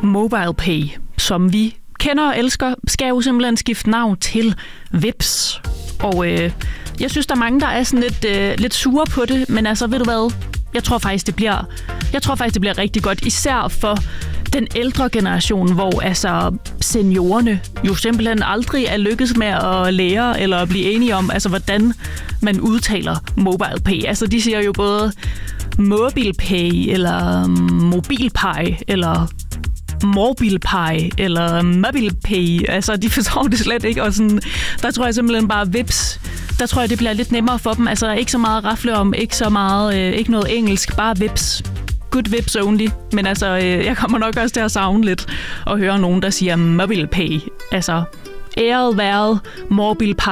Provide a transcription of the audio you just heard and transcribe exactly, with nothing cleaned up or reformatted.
MobilePay, som vi kender og elsker, skal jo simpelthen skifte navn til Vipps. Og øh, jeg synes, der er mange, der er sådan lidt, øh, lidt sure på det, men altså, ved du hvad? Jeg tror faktisk, det bliver, jeg tror faktisk, det bliver rigtig godt, især for den ældre generation, hvor altså seniorerne jo simpelthen aldrig er lykkedes med at lære eller at blive enige om, altså hvordan man udtaler MobilePay. Altså de siger jo både MobilePay eller MobilePay eller MobilePay eller MobilePay. Altså de forstår det slet ikke, og sådan, der tror jeg simpelthen bare Vipps. Der tror jeg, det bliver lidt nemmere for dem. Altså ikke så meget rafle om, ikke så meget, øh, ikke noget engelsk, bare Vipps. Good Vipps only. Men altså, øh, jeg kommer nok også til at savne lidt og høre nogen, der siger MobilePay. Altså, æret været MobilePay